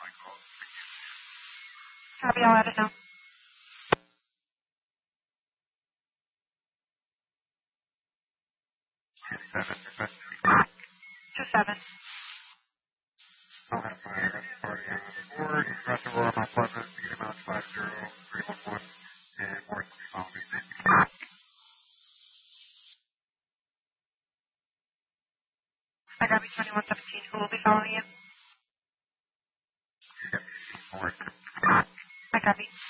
Copy, I'll add it now. 27. I'll have my rest party on the board. Rest of my appointment, meet amount 50311, and more to be following. Thank you. I got me 2117. Who will be following you? More. I copy.